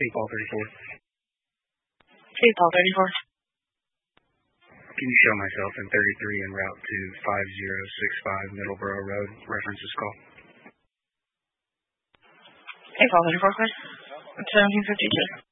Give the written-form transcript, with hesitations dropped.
8 ball 34. 8 ball 34. Can you show myself in 33 en route to 5065 Middleborough Road? References call. 8 ball 34, please. 1752.